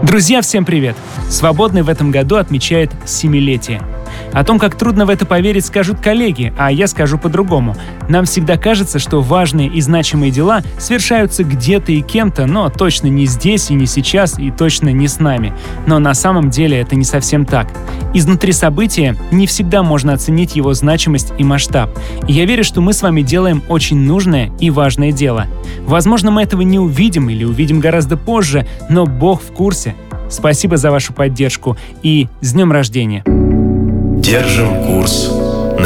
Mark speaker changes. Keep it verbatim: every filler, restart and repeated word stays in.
Speaker 1: Друзья, всем привет! Свободный в этом году отмечает семилетие. О том, как трудно в это поверить, скажут коллеги, а я скажу по-другому. Нам всегда кажется, что важные и значимые дела совершаются где-то и кем-то, но точно не здесь и не сейчас, и точно не с нами. Но на самом деле это не совсем так. Изнутри события не всегда можно оценить его значимость и масштаб. И я верю, что мы с вами делаем очень нужное и важное дело. Возможно, мы этого не увидим или увидим гораздо позже, но Бог в курсе. Спасибо за вашу поддержку и с днем рождения!
Speaker 2: Держим курс.